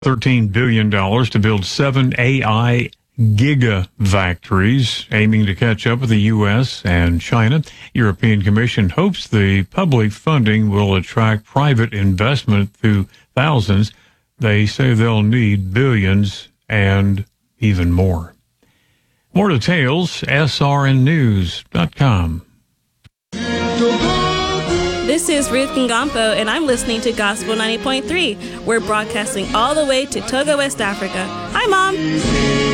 $13 billion to build 7 AI gigafactories, aiming to catch up with the U.S. and China. European Commission hopes the public funding will attract private investment through thousands. They say they'll need billions and even more. More details, srnnews.com. This is Ruth Ngampo, and I'm listening to Gospel 90.3. We're broadcasting all the way to Togo, West Africa. Hi, Mom.